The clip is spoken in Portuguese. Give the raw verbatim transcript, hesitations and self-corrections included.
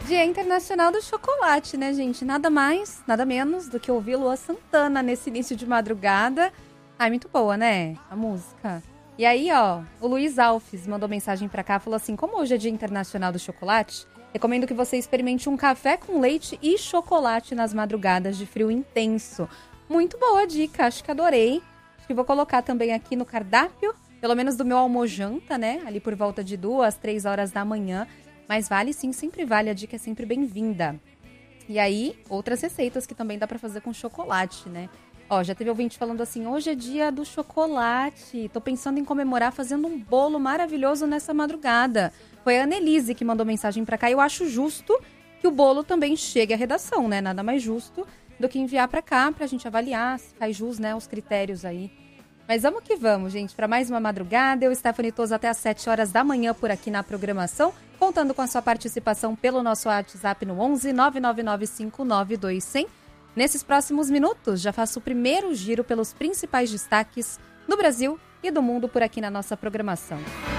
Dia Internacional do Chocolate, né, gente? Nada mais, nada menos do que ouvir Luan Santana nesse início de madrugada. Ai, muito boa, né? A música. E aí, ó, o Luiz Alves mandou mensagem pra cá, falou assim, como hoje é Dia Internacional do Chocolate, recomendo que você experimente um café com leite e chocolate nas madrugadas de frio intenso. Muito boa dica, acho que adorei. Acho que vou colocar também aqui no cardápio, pelo menos do meu almojanta, né? Ali por volta de duas, três horas da manhã. Mas vale sim, sempre vale, a dica é sempre bem-vinda. E aí, outras receitas que também dá pra fazer com chocolate, né? Ó, já teve ouvinte falando assim, hoje é dia do chocolate, tô pensando em comemorar fazendo um bolo maravilhoso nessa madrugada. Foi a Annelise que mandou mensagem pra cá e eu acho justo que o bolo também chegue à redação, né? Nada mais justo do que enviar pra cá pra gente avaliar se faz jus, né, os critérios aí. Mas vamos que vamos, gente, para mais uma madrugada. Eu, Stephanie Toso, até às sete horas da manhã por aqui na programação, contando com a sua participação pelo nosso WhatsApp no onze nove nove nove cinco nove dois zero zero. Nesses próximos minutos, já faço o primeiro giro pelos principais destaques do Brasil e do mundo por aqui na nossa programação.